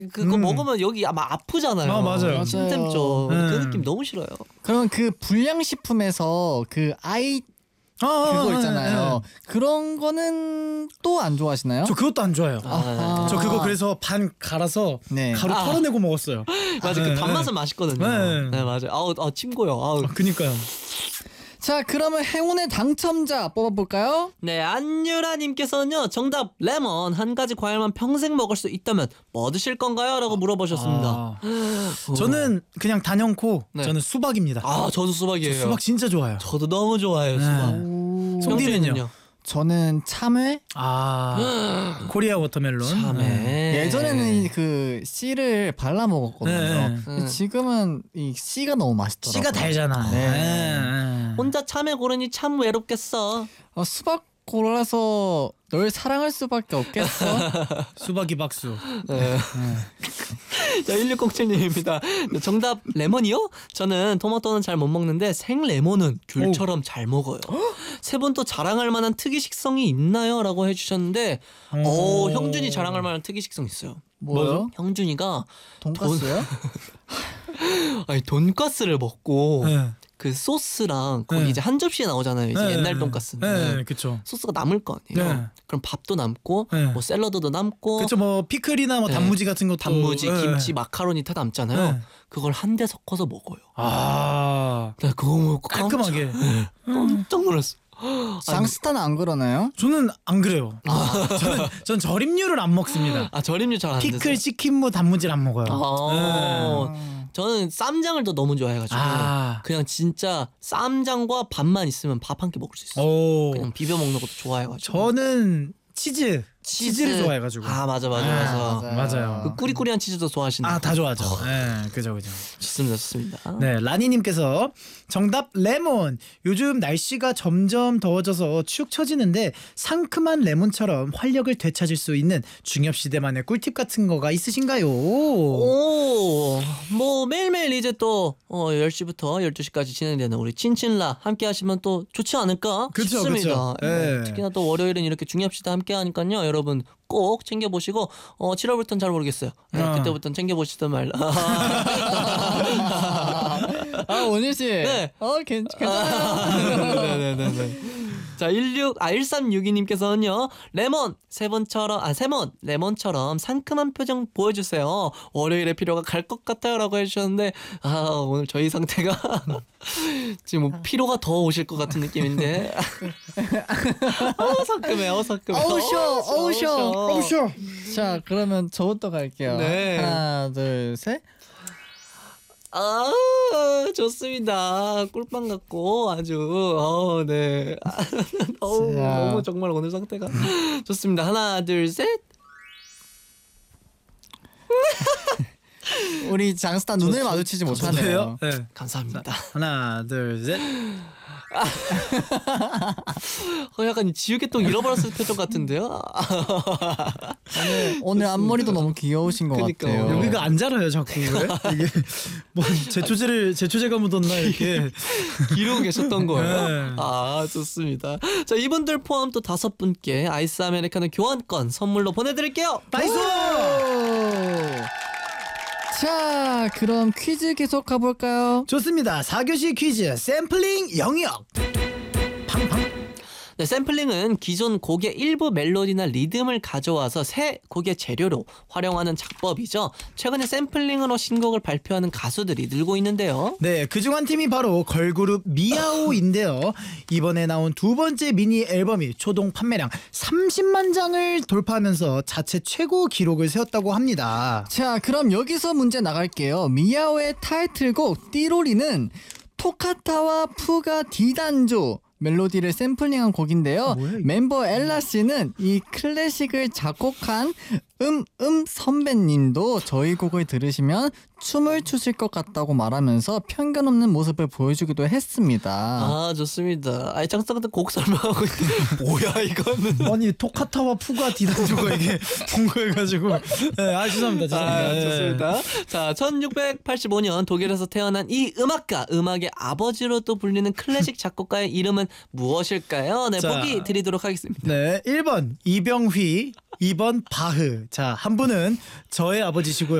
그거 먹으면 여기 아마 아프잖아요. 아, 맞아요. 침샘죠. 그 느낌 너무 싫어요. 그럼 그 불량식품에서 그 아이 그거 있잖아요. 그런 거는 또 안 좋아하시나요? 저 그것도 안 좋아해요. 저 그거 그래서 반 갈아서 네. 가루 털어내고 먹었어요. 맞아, 그 단맛은 맛있거든요. 네, 맞아요. 침 고요. 그니까요. 자, 그러면 행운의 당첨자 뽑아볼까요? 네, 안유라님께서는요, 정답 레몬. 한 가지 과일만 평생 먹을 수 있다면 뭐 드실 건가요? 라고 물어보셨습니다. 저는 그냥 단연코 네. 저는 수박입니다. 저도 수박이에요. 수박 진짜 좋아요. 저도 너무 좋아해요, 수박. 송디는요? 저는 참외? 코리아 워터멜론. 참외. 예전에는 그 씨를 발라 먹었거든요. 네. 지금은 이 씨가 너무 맛있더라고요. 씨가 달잖아. 네. 혼자 참외 고르니 참 외롭겠어. 수박 골라서 널 사랑할 수밖에 없겠어. 수박이 박수. 네. 자, 1607님입니다. 정답 레몬이요? 저는 토마토는 잘 못 먹는데 생 레몬은 귤처럼 잘 먹어요. 세 분 또 자랑할 만한 특이 식성이 있나요? 라고 해주셨는데 형준이 자랑할 만한 특이 식성 있어요. 뭐요? 형준이가 돈가스요? 돈가스를 먹고 네. 그 소스랑 거기 이제 한 접시에 나오잖아요. 이제 옛날 돈가스는. 네, 그쵸. 소스가 남을 거 아니에요. 네. 그럼 밥도 남고 네. 뭐 샐러드도 남고 그쵸, 뭐 피클이나 뭐 네. 단무지 같은 것도. 단무지, 네. 김치, 마카로니 다 남잖아요. 네. 그걸 한데 섞어서 먹어요. 나 그거 먹고 깔끔하게. 깜짝 놀랐어. 장스타는 안 그러나요? 저는 안 그래요. 전 절임류를 안 먹습니다. 절임류 잘 안 드세요? 피클, 치킨, 뭐 단무지를 안 먹어요. 저는 쌈장을 또 너무 좋아해가지고 그냥 진짜 쌈장과 밥만 있으면 밥 한 끼 먹을 수 있어요. 그냥 비벼 먹는 것도 좋아해가지고. 저는 치즈를 좋아해가지고. 맞아요. 그 꾸리꾸리한 치즈도 좋아하시나요? 다 좋아하죠. 네, 그죠. 좋습니다. 네, 라니님께서 정답 레몬. 요즘 날씨가 점점 더워져서 축 처지는데 상큼한 레몬처럼 활력을 되찾을 수 있는 중엽시대만의 꿀팁 같은 거가 있으신가요? 뭐 매일매일 이제 또 10시부터 12시까지 진행되는 우리 친친라 함께 하시면 또 좋지 않을까 싶습니다. 네. 특히나 또 월요일은 이렇게 중엽시대 함께 하니까요. 여러분 꼭 챙겨보시고 7월부터는 잘 모르겠어요. 그때부터는 챙겨보시든 말라. 원일 씨. 네. 괜찮아요. 네네네. 자, 1362님께서는요. 레몬처럼 상큼한 표정 보여주세요. 월요일에 피로가 갈 것 같아요라고 해주셨는데 오늘 저희 상태가 지금 뭐 피로가 더 오실 것 같은 느낌인데. 상큼해. 어우쇼. 자, 그러면 저부터 갈게요. 네. 하나, 둘, 셋. 좋습니다. 꿀빵 같고 아주 네. 너무 정말 오늘 상태가 좋습니다. 하나, 둘, 셋. 우리 장스타 눈을 마주치지 못하네요. 네. 감사합니다. 하나, 둘, 셋. 약간 지우개똥 잃어버렸을 표정 같은데요? 오늘 앞머리도 너무 귀여우신 것 그러니까요. 같아요. 여기가 안 자라요 자꾸. 왜? 이게 뭐 제초제가 묻었나 이렇게 기르고 계셨던 거예요? 네. 좋습니다. 자, 이분들 포함 또 5분께 아이스 아메리카노 교환권 선물로 보내드릴게요. 나이스! 자, 그럼 퀴즈 계속 가볼까요? 좋습니다. 4교시 퀴즈 샘플링 영역. 팡팡. 네, 샘플링은 기존 곡의 일부 멜로디나 리듬을 가져와서 새 곡의 재료로 활용하는 작법이죠. 최근에 샘플링으로 신곡을 발표하는 가수들이 늘고 있는데요. 네, 그중 한 팀이 바로 걸그룹 미아오인데요. 이번에 나온 두 번째 미니 앨범이 초동 판매량 30만 장을 돌파하면서 자체 최고 기록을 세웠다고 합니다. 자, 그럼 여기서 문제 나갈게요. 미야오의 타이틀곡 띠로리는 토카타와 푸가 디단조 멜로디를 샘플링한 곡인데요. 멤버 엘라 씨는 이 클래식을 작곡한 선배님도 저희 곡을 들으시면 춤을 추실 것 같다고 말하면서 편견 없는 모습을 보여주기도 했습니다. 좋습니다. 장스타한테 곡 설명하고 있는데 뭐야 이거는. 아니 토카타와 푸가 디단조가 이게 동거해가지고. 네, 죄송합니다. 좋습니다. 자, 1685년 독일에서 태어난 이 음악가, 음악의 아버지로 또 불리는 클래식 작곡가의 이름은 무엇일까요? 네, 보기 드리도록 하겠습니다. 네, 1번 이병휘, 2번 바흐, 자, 한 분은 저의 아버지시고요.